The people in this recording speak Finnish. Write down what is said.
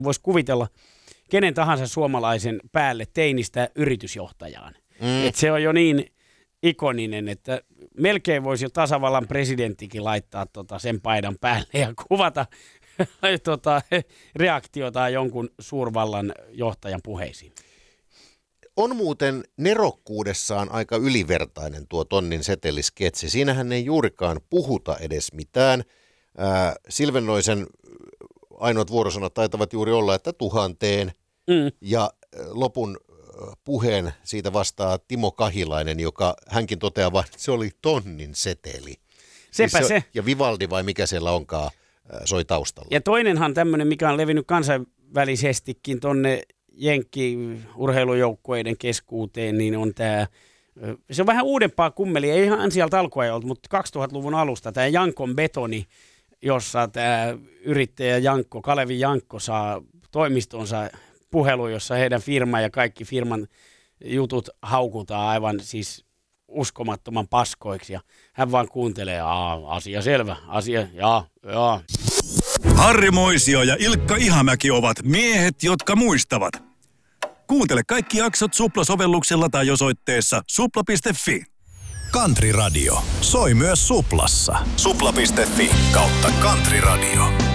Voisi kuvitella kenen tahansa suomalaisen päälle teinistä yritysjohtajaan. Et se on jo niin ikoninen, että melkein voisi jo tasavallan presidenttikin laittaa sen paidan päälle ja kuvata reaktiota jonkun suurvallan johtajan puheisiin. On muuten nerokkuudessaan aika ylivertainen tuo tonnin setelisketsi. Siinähän ei juurikaan puhuta edes mitään. Silvennoisen ainoat vuorosanat taitavat juuri olla, että 1000 ja lopun puheen siitä vastaa Timo Kahilainen, joka hänkin toteaa vaan, että se oli tonnin seteli. Sepä se. Ja Vivaldi vai mikä siellä onkaan soi taustalla. Ja toinenhan tämmöinen, mikä on levinnyt kansainvälisestikin tonne jenkki-urheilujoukkueiden keskuuteen, niin on tämä, se on vähän uudempaa kummeli, ei ihan sieltä alkuajalta, mutta 2000-luvun alusta tämä Jankon betoni, jossa tämä yrittäjä Jankko, Kalevi Jankko saa toimistonsa puhelu, jossa heidän firma ja kaikki firman jutut haukutaan aivan siis uskomattoman paskoiksi. Ja hän vaan kuuntelee, asia selvä, asia, jaa. Harri Moisio ja Ilkka Ihamäki ovat miehet, jotka muistavat. Kuuntele kaikki jaksot Supla-sovelluksella tai osoitteessa supla.fi. Country Radio. Soi myös Suplassa. Supla.fi/Country Radio.